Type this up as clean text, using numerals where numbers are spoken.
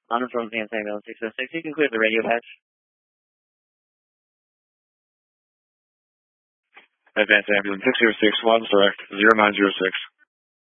Honor from Advanced Ambulance 606. You can clear the radio patch. Advanced Ambulance 606, Swans Direct 0906.